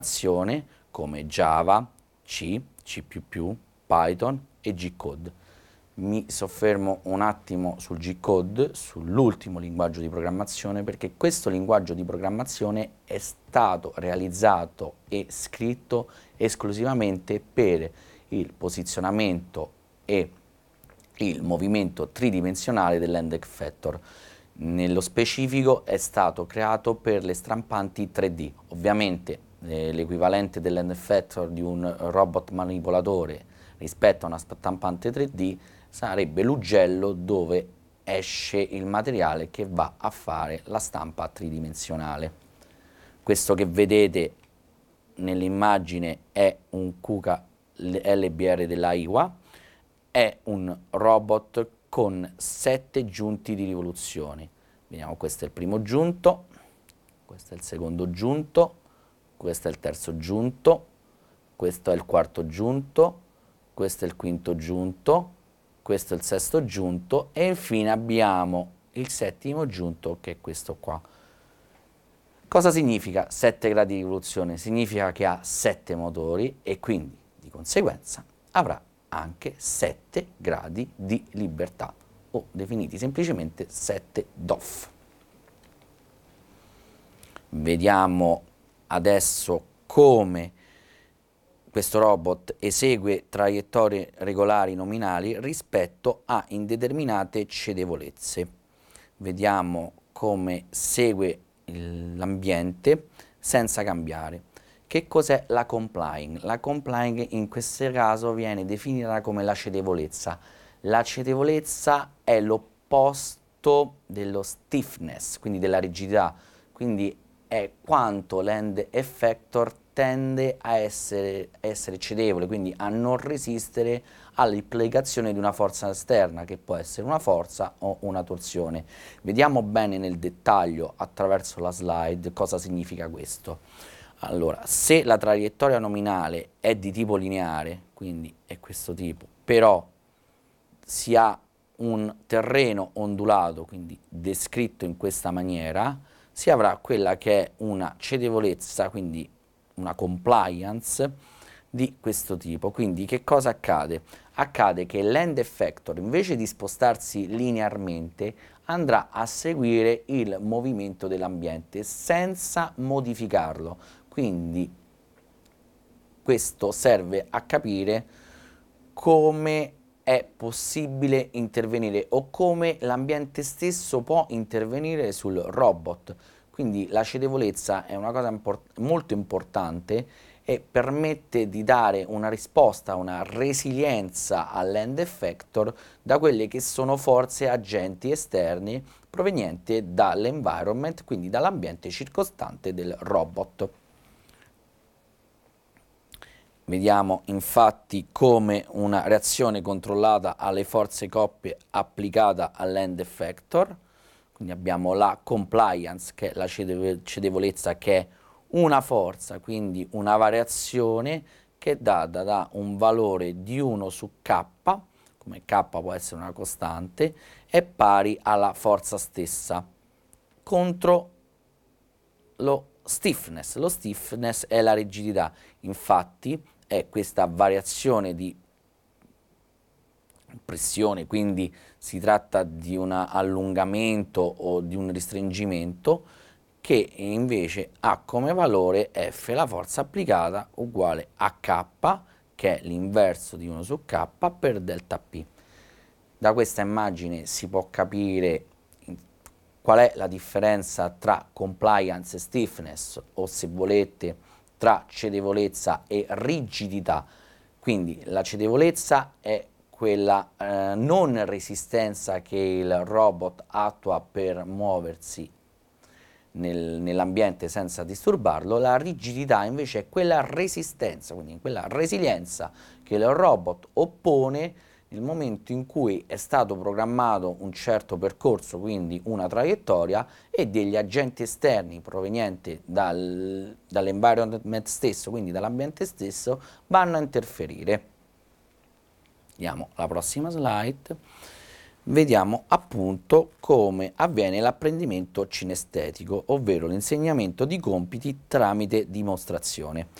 come Java, C, C++, Python e G-Code. Mi soffermo un attimo sul G-Code, sull'ultimo linguaggio di programmazione, perché questo linguaggio di programmazione è stato realizzato e scritto esclusivamente per il posizionamento e il movimento tridimensionale dell'end effector. Nello specifico è stato creato per le stampanti 3D. Ovviamente l'equivalente dell'end effector di un robot manipolatore rispetto a una stampante 3D sarebbe l'ugello dove esce il materiale che va a fare la stampa tridimensionale. Questo che vedete nell'immagine è un Kuka LBR della Iwa, è un robot con 7 giunti di rivoluzioni. Vediamo, questo è il primo giunto, questo è il secondo giunto, questo è il terzo giunto, questo è il quarto giunto, questo è il quinto giunto, questo è il sesto giunto e infine abbiamo il settimo giunto, che è questo qua. Cosa significa 7 gradi di rivoluzione? Significa che ha 7 motori e quindi di conseguenza avrà anche 7 gradi di libertà, o definiti semplicemente 7 DOF. Vediamo adesso come questo robot esegue traiettorie regolari nominali rispetto a indeterminate cedevolezze. Vediamo come segue l'ambiente senza cambiare. Che cos'è la complying? La complying in questo caso viene definita come la cedevolezza. La cedevolezza è l'opposto dello stiffness, quindi della rigidità, quindi è quanto l'end effector tende a essere cedevole, quindi a non resistere all'applicazione di una forza esterna, che può essere una forza o una torsione. Vediamo bene nel dettaglio attraverso la slide cosa significa questo. Allora, se la traiettoria nominale è di tipo lineare, quindi è questo tipo, però si ha un terreno ondulato, quindi descritto in questa maniera, si avrà quella che è una cedevolezza, quindi una compliance di questo tipo. Quindi che cosa accade? Accade che l'end effector, invece di spostarsi linearmente, andrà a seguire il movimento dell'ambiente senza modificarlo. Quindi questo serve a capire come è possibile intervenire o come l'ambiente stesso può intervenire sul robot. Quindi la cedevolezza è una cosa molto importante e permette di dare una risposta, una resilienza all'end effector da quelle che sono forze agenti esterni provenienti dall'environment, quindi dall'ambiente circostante del robot. Vediamo infatti come una reazione controllata alle forze coppie applicata all'end effector, quindi abbiamo la compliance, che è la cedevolezza, che è una forza, quindi una variazione che è data da un valore di 1 su k, come k può essere una costante, è pari alla forza stessa, contro lo stiffness. Lo stiffness è la rigidità, infatti è questa variazione di pressione, quindi si tratta di un allungamento o di un restringimento, che invece ha come valore F la forza applicata uguale a K, che è l'inverso di 1 su K per delta P. Da questa immagine si può capire qual è la differenza tra compliance e stiffness, o se volete tra cedevolezza e rigidità. Quindi la cedevolezza è quella non resistenza che il robot attua per muoversi nell'ambiente senza disturbarlo. La rigidità invece è quella resistenza, quindi quella resilienza che il robot oppone nel momento in cui è stato programmato un certo percorso, quindi una traiettoria, e degli agenti esterni provenienti dall'environment stesso, quindi dall'ambiente stesso, vanno a interferire. Andiamo alla prossima slide. vediamo appunto come avviene l'apprendimento cinestetico, ovvero l'insegnamento di compiti tramite dimostrazione.